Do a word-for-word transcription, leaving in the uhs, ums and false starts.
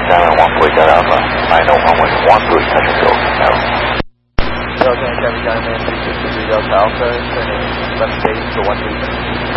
seven one four Delta Alpha, final one one one three, touch and go, now. Delta Chevy Diamond, three six three Delta Alpha, turning left base to one three.